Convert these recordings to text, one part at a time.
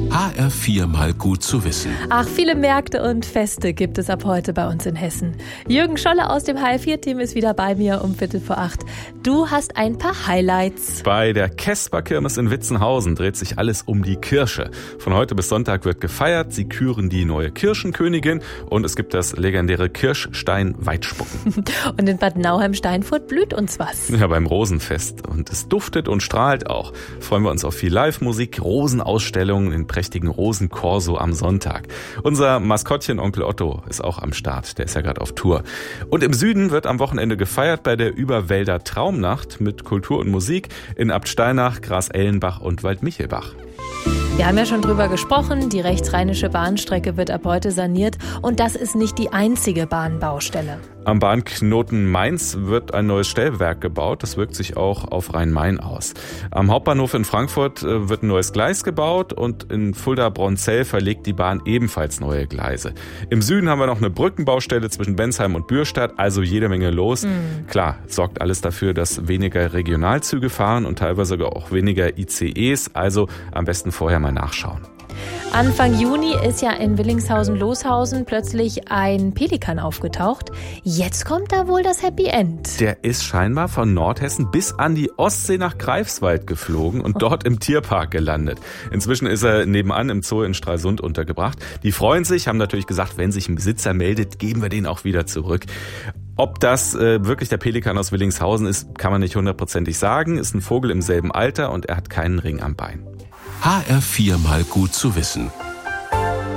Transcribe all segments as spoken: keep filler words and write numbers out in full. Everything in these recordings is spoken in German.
H R vier mal gut zu wissen. Ach, viele Märkte und Feste gibt es ab heute bei uns in Hessen. Jürgen Scholle aus dem H R vier Team ist wieder bei mir um Viertel vor acht. Du hast ein paar Highlights. Bei der Kesper-Kirmes in Witzenhausen dreht sich alles um die Kirsche. Von heute bis Sonntag wird gefeiert, sie küren die neue Kirschenkönigin und es gibt das legendäre Kirschstein-Weitspucken. Und in Bad Nauheim-Steinfurt blüht uns was. Ja, beim Rosenfest. Und es duftet und strahlt auch. Freuen wir uns auf viel Live-Musik, Rosenausstellungen in prächtigen Rosenkorso am Sonntag. Unser Maskottchen Onkel Otto ist auch am Start. Der ist ja gerade auf Tour. Und im Süden wird am Wochenende gefeiert bei der Überwälder Traumnacht mit Kultur und Musik in Abt Steinach, Gras-Ellenbach und Waldmichelbach. Wir haben ja schon drüber gesprochen, die rechtsrheinische Bahnstrecke wird ab heute saniert und das ist nicht die einzige Bahnbaustelle. Am Bahnknoten Mainz wird ein neues Stellwerk gebaut. Das wirkt sich auch auf Rhein-Main aus. Am Hauptbahnhof in Frankfurt wird ein neues Gleis gebaut und in Fulda-Bronzell verlegt die Bahn ebenfalls neue Gleise. Im Süden haben wir noch eine Brückenbaustelle zwischen Bensheim und Bürstadt, also jede Menge los. Mhm. Klar, sorgt alles dafür, dass weniger Regionalzüge fahren und teilweise sogar auch weniger I C Es, also am besten vorher mal nachschauen. Anfang Juni ist ja in Willingshausen-Loshausen plötzlich ein Pelikan aufgetaucht. Jetzt kommt da wohl das Happy End. Der ist scheinbar von Nordhessen bis an die Ostsee nach Greifswald geflogen und dort im Tierpark gelandet. Inzwischen ist er nebenan im Zoo in Stralsund untergebracht. Die freuen sich, haben natürlich gesagt, wenn sich ein Besitzer meldet, geben wir den auch wieder zurück. Ob das äh, wirklich der Pelikan aus Willingshausen ist, kann man nicht hundertprozentig sagen. Ist ein Vogel im selben Alter und er hat keinen Ring am Bein. H R vier mal gut zu wissen.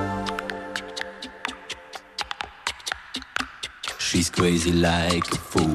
She's crazy like a fool.